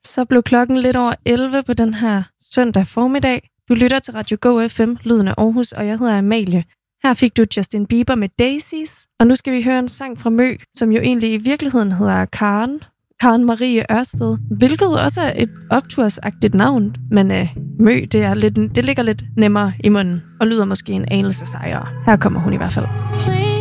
Så blev klokken lidt over 11 på den her søndag formiddag. Du lytter til Radio Go FM, lyden af Aarhus, og jeg hedder Amalie. Her fik du Justin Bieber med Daisies, og nu skal vi høre en sang fra Mø, som jo egentlig i virkeligheden hedder Karen Marie Ørsted, hvilket også er et optursagtigt navn, men Mø, det ligger lidt nemmere i munden, og lyder måske en anelse sejere. Her kommer hun i hvert fald.